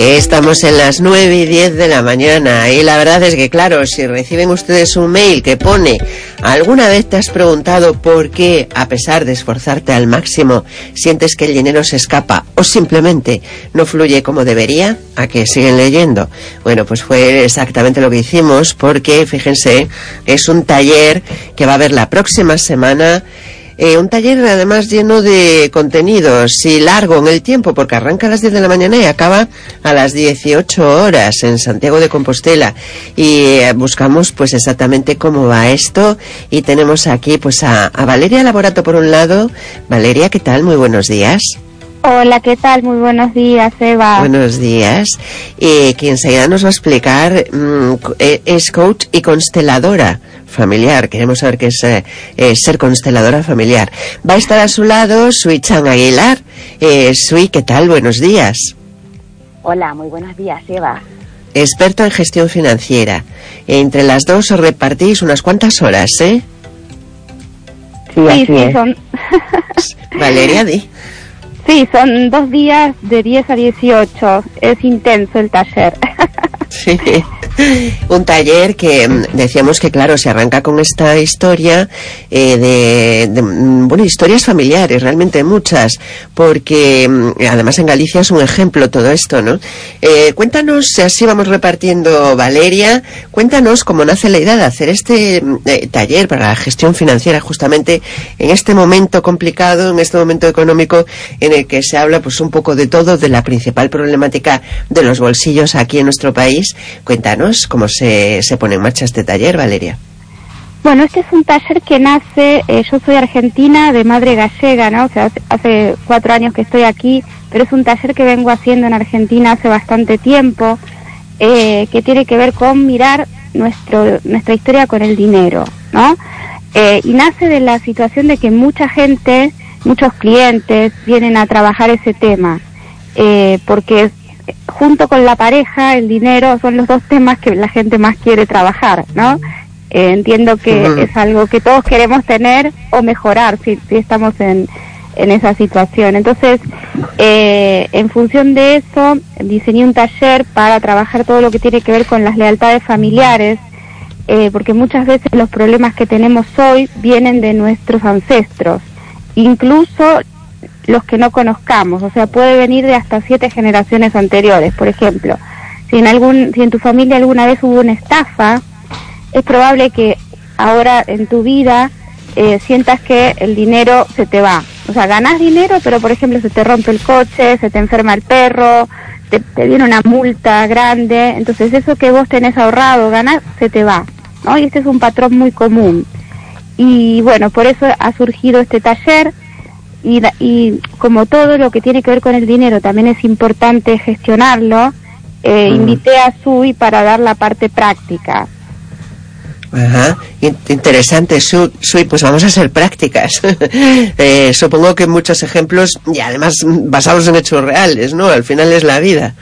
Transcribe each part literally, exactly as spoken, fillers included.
Estamos en las nueve y diez de la mañana y la verdad es que, claro, si reciben ustedes un mail que pone ¿alguna vez te has preguntado por qué, a pesar de esforzarte al máximo, sientes que el dinero se escapa o simplemente no fluye como debería? ¿A qué siguen leyendo? Bueno, pues fue exactamente lo que hicimos, porque, fíjense, es un taller que va a haber la próxima semana. Eh, un taller además lleno de contenidos y largo en el tiempo, porque arranca a las diez de la mañana y acaba a las dieciocho horas en Santiago de Compostela, y eh, buscamos pues exactamente cómo va esto, y tenemos aquí pues a, a Valeria Laborato por un lado. Valeria, ¿qué tal? Muy buenos días. Hola, ¿qué tal? Muy buenos días, Eva. Buenos días. Y quien enseguida nos va a explicar mmm, es coach y consteladora familiar. Queremos saber qué es eh, eh, ser consteladora familiar. Va a estar a su lado Sui Chan Aguilar. Eh, Sui, ¿qué tal? Buenos días. Hola, muy buenos días, Eva. Experta en gestión financiera. Entre las dos os repartís unas cuantas horas, ¿eh? Sí, así sí, es. Son... Valeria, di. Sí, son dos días de diez a dieciocho. Es intenso el taller. Sí, un taller que decíamos que, claro, se arranca con esta historia eh, de, de, bueno, historias familiares, realmente muchas, porque además en Galicia es un ejemplo todo esto, ¿no? Eh, cuéntanos, así vamos repartiendo, Valeria, cuéntanos cómo nace la idea de hacer este eh, taller para la gestión financiera, justamente en este momento complicado, en este momento económico en el que se habla pues un poco de todo, de la principal problemática de los bolsillos aquí en nuestro país. Cuéntanos cómo se, se pone en marcha este taller, Valeria. Bueno, este es un taller que nace, eh, yo soy argentina, de madre gallega, ¿no? O sea, hace, hace cuatro años que estoy aquí, pero es un taller que vengo haciendo en Argentina hace bastante tiempo, eh, que tiene que ver con mirar nuestro nuestra historia con el dinero, ¿no? Eh, y nace de la situación de que mucha gente, muchos clientes vienen a trabajar ese tema, eh, porque junto con la pareja, el dinero son los dos temas que la gente más quiere trabajar, ¿no? Eh, entiendo que uh-huh. es algo que todos queremos tener o mejorar si, si estamos en, en esa situación. Entonces, eh, en función de eso, diseñé un taller para trabajar todo lo que tiene que ver con las lealtades familiares, eh, porque muchas veces los problemas que tenemos hoy vienen de nuestros ancestros, incluso los que no conozcamos, o sea, puede venir de hasta siete generaciones anteriores. Por ejemplo, si en algún, si en tu familia alguna vez hubo una estafa, es probable que ahora en tu vida eh, sientas que el dinero se te va. O sea, ganás dinero, pero por ejemplo se te rompe el coche, se te enferma el perro, te, te viene una multa grande, entonces eso que vos tenés ahorrado, ganás, se te va, ¿no? Y este es un patrón muy común. Y bueno, por eso ha surgido este taller. Y, y como todo lo que tiene que ver con el dinero también es importante gestionarlo, eh, uh-huh. invité a Sui para dar la parte práctica. Ajá, interesante, Sui, pues vamos a ser prácticas. eh, supongo que muchos ejemplos, y además basados en hechos reales, ¿no? Al final es la vida.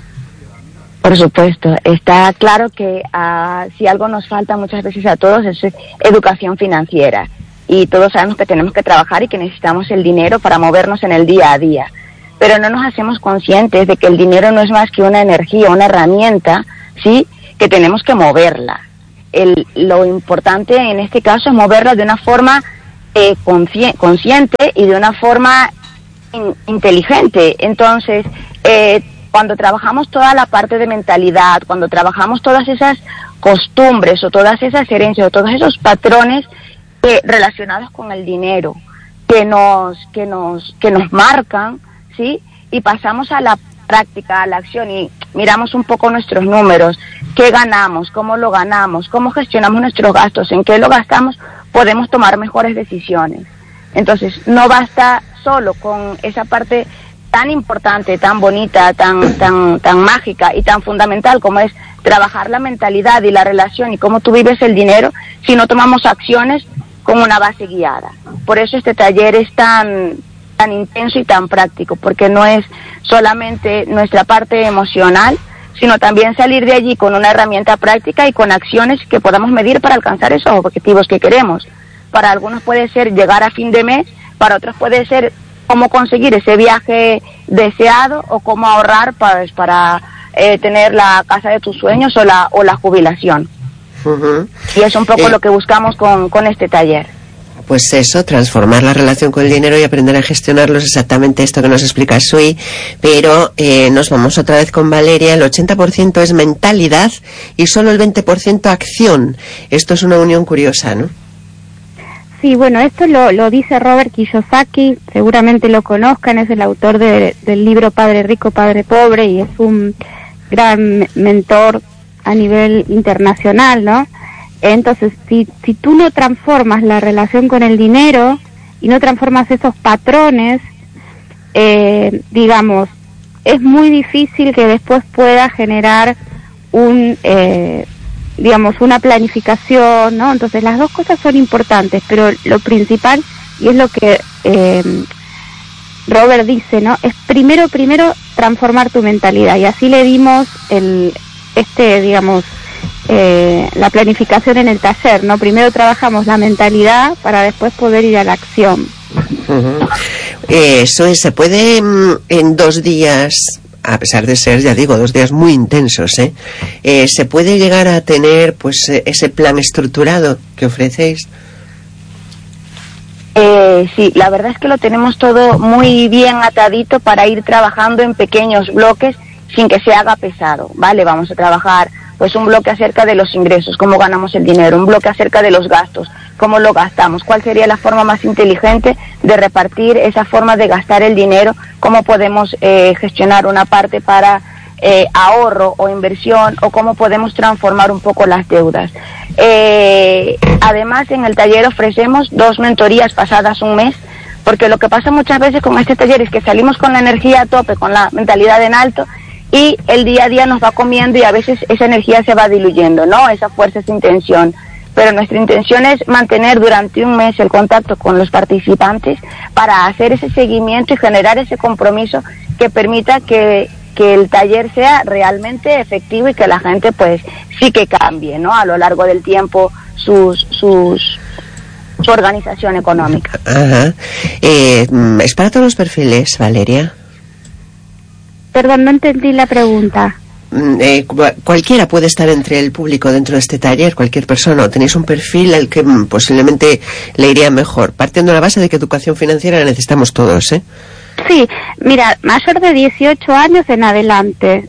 Por supuesto, está claro que uh, si algo nos falta muchas veces a todos es educación financiera. Y todos sabemos que tenemos que trabajar y que necesitamos el dinero para movernos en el día a día. Pero no nos hacemos conscientes de que el dinero no es más que una energía, una herramienta, ¿sí? Que tenemos que moverla. El, lo importante en este caso es moverla de una forma eh, consci- consciente y de una forma in- inteligente. Entonces, eh, cuando trabajamos toda la parte de mentalidad, cuando trabajamos todas esas costumbres o todas esas herencias o todos esos patrones Eh, relacionados con el dinero que nos que nos que nos marcan, sí, y pasamos a la práctica, a la acción y miramos un poco nuestros números, qué ganamos, cómo lo ganamos, cómo gestionamos nuestros gastos, en qué lo gastamos, podemos tomar mejores decisiones. Entonces, no basta solo con esa parte tan importante, tan bonita, tan tan tan mágica y tan fundamental como es trabajar la mentalidad y la relación y cómo tú vives el dinero, si no tomamos acciones con una base guiada. Por eso este taller es tan tan intenso y tan práctico, porque no es solamente nuestra parte emocional, sino también salir de allí con una herramienta práctica y con acciones que podamos medir para alcanzar esos objetivos que queremos. Para algunos puede ser llegar a fin de mes, para otros puede ser cómo conseguir ese viaje deseado, o cómo ahorrar para, para eh, tener la casa de tus sueños o la, o la jubilación. Uh-huh. Y es un poco eh, lo que buscamos con, con este taller. Pues eso, transformar la relación con el dinero y aprender a gestionarlo, es exactamente esto que nos explica Sui. Pero eh, nos vamos otra vez con Valeria. El ochenta por ciento es mentalidad y solo el veinte por ciento acción. Esto es una unión curiosa, ¿no? Sí, bueno, esto lo, lo dice Robert Kiyosaki, seguramente lo conozcan, es el autor de, del libro Padre Rico, Padre Pobre, y es un gran mentor a nivel internacional, ¿no? Entonces, si, si tú no transformas la relación con el dinero y no transformas esos patrones, eh, digamos, es muy difícil que después pueda generar un, eh, digamos, una planificación, ¿no? Entonces, las dos cosas son importantes, pero lo principal, y es lo que eh, Robert dice, ¿no? Es primero, primero transformar tu mentalidad, y así le dimos el, este, digamos, Eh, la planificación en el taller, ¿no? Primero trabajamos la mentalidad para después poder ir a la acción. Uh-huh. eh, Eso es, se puede en dos días, a pesar de ser, ya digo, dos días muy intensos, ¿eh? Eh, se puede llegar a tener, pues, ese plan estructurado que ofrecéis. Eh, sí, la verdad es que lo tenemos todo muy bien atadito para ir trabajando en pequeños bloques sin que se haga pesado, ¿vale? Vamos a trabajar pues un bloque acerca de los ingresos, cómo ganamos el dinero, un bloque acerca de los gastos, cómo lo gastamos, cuál sería la forma más inteligente de repartir esa forma de gastar el dinero, cómo podemos eh, gestionar una parte para eh, ahorro o inversión, o cómo podemos transformar un poco las deudas. Eh, además, en el taller ofrecemos dos mentorías pasadas un mes, porque lo que pasa muchas veces con este taller es que salimos con la energía a tope, con la mentalidad en alto, y el día a día nos va comiendo y a veces esa energía se va diluyendo, ¿no? Esa fuerza, esa intención. Pero nuestra intención es mantener durante un mes el contacto con los participantes para hacer ese seguimiento y generar ese compromiso que permita que, que el taller sea realmente efectivo y que la gente pues sí que cambie, ¿no? A lo largo del tiempo sus, sus, su organización económica. Ajá. Eh, ¿Es para todos los perfiles, Valeria? Perdón, no entendí la pregunta. Eh, cualquiera puede estar entre el público dentro de este taller, cualquier persona, o tenéis un perfil al que mm, posiblemente le iría mejor, partiendo de la base de que educación financiera la necesitamos todos, ¿eh? Sí, mira, mayor de dieciocho años en adelante.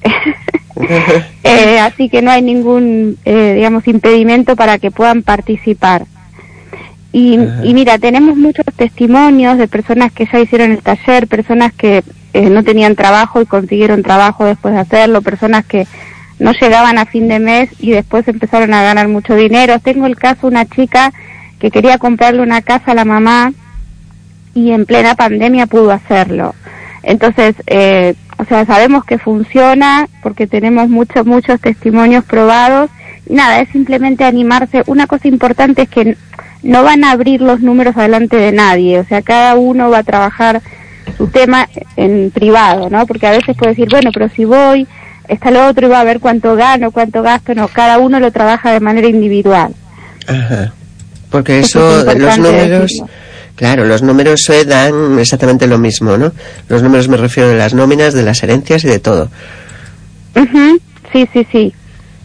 eh, así que no hay ningún, eh, digamos, impedimento para que puedan participar. Y, y mira, tenemos muchos testimonios de personas que ya hicieron el taller, personas que eh, no tenían trabajo y consiguieron trabajo después de hacerlo, personas que no llegaban a fin de mes y después empezaron a ganar mucho dinero. Tengo el caso de una chica que quería comprarle una casa a la mamá y en plena pandemia pudo hacerlo. Entonces, eh, o sea, sabemos que funciona porque tenemos muchos, muchos testimonios probados. Y nada, es simplemente animarse. Una cosa importante es que no van a abrir los números delante de nadie, o sea, cada uno va a trabajar su tema en privado, ¿no? Porque a veces puede decir, bueno, pero si voy, está lo otro y va a ver cuánto gano, cuánto gasto, no, cada uno lo trabaja de manera individual. Ajá, porque eso, eso los números, decirlo. Claro, los números eh, dan exactamente lo mismo, ¿no? Los números me refiero de las nóminas, de las herencias y de todo. Uh-huh. Sí, sí, sí.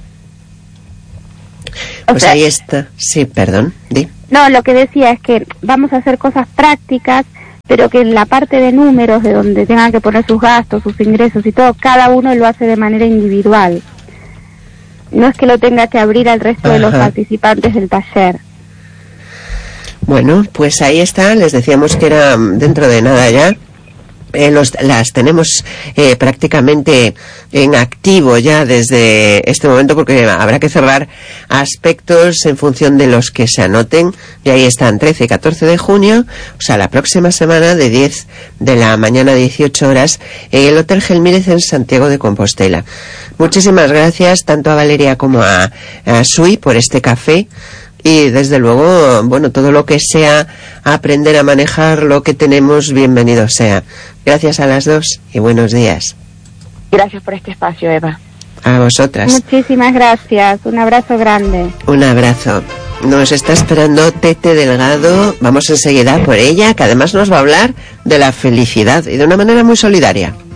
Pues o sea, ahí está, sí, perdón, di. No, lo que decía es que vamos a hacer cosas prácticas, pero que en la parte de números, de donde tengan que poner sus gastos, sus ingresos y todo, cada uno lo hace de manera individual. No es que lo tenga que abrir al resto Ajá. de los participantes del taller. Bueno, pues ahí está, les decíamos que era dentro de nada ya. Eh, los, las tenemos eh, prácticamente en activo ya desde este momento, porque habrá que cerrar aspectos en función de los que se anoten, y ahí están trece y catorce de junio, o sea, la próxima semana, de diez de la mañana a dieciocho horas, en el Hotel Gelmírez en Santiago de Compostela. Muchísimas gracias tanto a Valeria como a, a Sui por este café. Y desde luego, bueno, todo lo que sea aprender a manejar lo que tenemos, bienvenido sea. Gracias a las dos y buenos días. Gracias por este espacio, Eva. A vosotras. Muchísimas gracias. Un abrazo grande. Un abrazo. Nos está esperando Tete Delgado. Vamos enseguida por ella, que además nos va a hablar de la felicidad y de una manera muy solidaria.